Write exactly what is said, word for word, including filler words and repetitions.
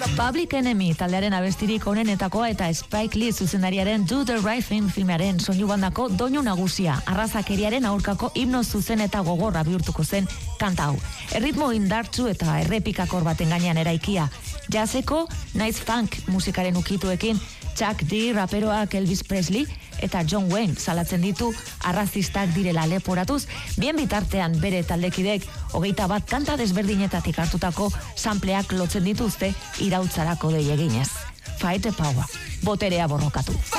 Public Enemy taldearen abestirik onenetakoa eta Spike Lee zuzendariaren Do the Right Thing filmearen soinu bandako doinu nagusia, arrazakeriaren aurkako himno zuzen eta gogorra bihurtuko zen kanta hau. Erritmo indartsu eta errepikakor baten gainean eraikia, jazzeko nice funk musikaren ukituekin, Chuck D raperoak Elvis Presley eta John Wayne salatzen ditu arrazistak direla leporatuz, bien bitartean bere taldekidek hogeita bat kanta desberdinetatik hartutako sampleak lotzen dituzte irautzarako dei eginez. Fight the power, boterea borrokatu.